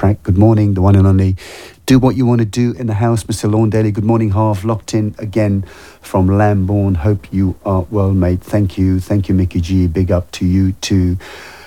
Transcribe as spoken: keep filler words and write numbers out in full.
track. Good morning, the one and only. Do what you want to do in the house, Mister Lawndaly. Good morning, Half. Locked in again from Lambourne. Hope you are well, mate. Thank you. Thank you, Mickey G. Big up to you too.